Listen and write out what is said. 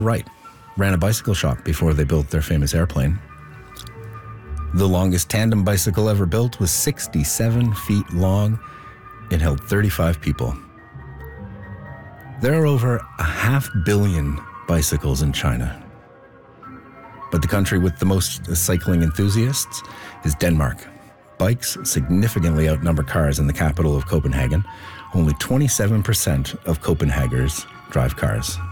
Wright ran a bicycle shop before they built their famous airplane. The longest tandem bicycle ever built was 67 feet long. It held 35 people. There are over 500 million bicycles in China. But the country with the most cycling enthusiasts is Denmark. Bikes significantly outnumber cars in the capital of Copenhagen. Only 27% of Copenhageners drive cars.